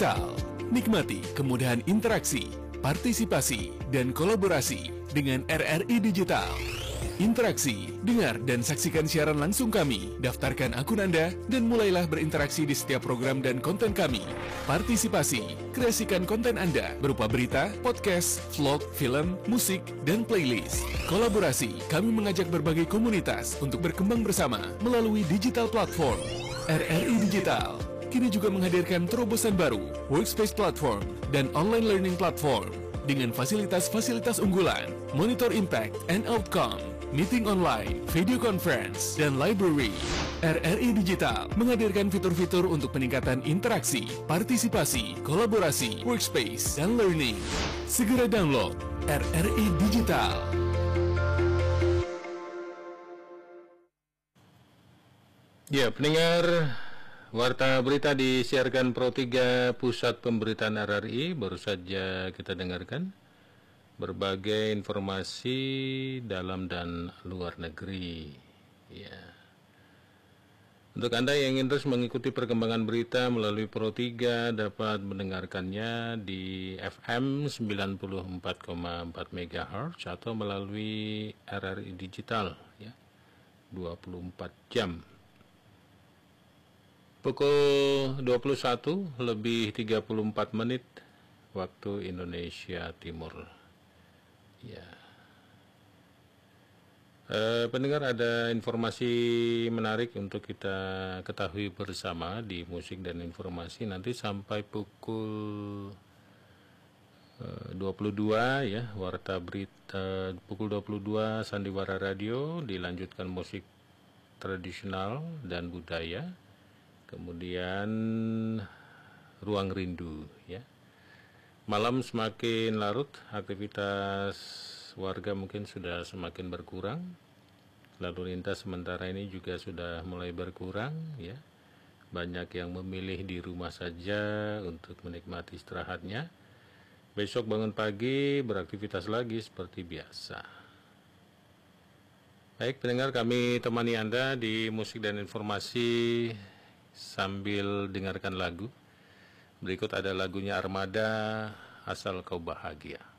Digital. Nikmati kemudahan interaksi, partisipasi, dan kolaborasi dengan RRI Digital. Interaksi, dengar dan saksikan siaran langsung kami, daftarkan akun Anda, dan mulailah berinteraksi di setiap program dan konten kami. Partisipasi, kreasikan konten Anda berupa berita, podcast, vlog, film, musik, dan playlist. Kolaborasi, kami mengajak berbagai komunitas untuk berkembang bersama melalui digital platform. RRI Digital kini juga menghadirkan terobosan baru, workspace platform, dan online learning platform dengan fasilitas-fasilitas unggulan, monitor impact and outcome, meeting online, video conference, dan library. RRI Digital menghadirkan fitur-fitur untuk peningkatan interaksi, partisipasi, kolaborasi, workspace, dan learning. Segera download RRI Digital. Ya, pendengar, Warta Berita disiarkan Pro 3 Pusat Pemberitaan RRI. Baru saja kita dengarkan berbagai informasi dalam dan luar negeri. Ya. Untuk Anda yang ingin terus mengikuti perkembangan berita melalui Pro 3 dapat mendengarkannya di FM 94,4 MHz atau melalui RRI Digital ya. 24 jam. Pukul 21:34 waktu Indonesia Timur. Ya. Pendengar, ada informasi menarik untuk kita ketahui bersama di musik dan informasi nanti sampai pukul 22 ya, Warta Berita pukul 22 Sandiwara Radio, dilanjutkan musik tradisional dan budaya. Kemudian Ruang Rindu ya. Malam semakin larut, aktivitas warga mungkin sudah semakin berkurang. Lalu lintas sementara ini juga sudah mulai berkurang ya. Banyak yang memilih di rumah saja untuk menikmati istirahatnya. Besok bangun pagi beraktivitas lagi seperti biasa. Baik pendengar, kami temani Anda di musik dan informasi sambil dengarkan lagu. Berikut ada lagunya Armada, Asal Kau Bahagia.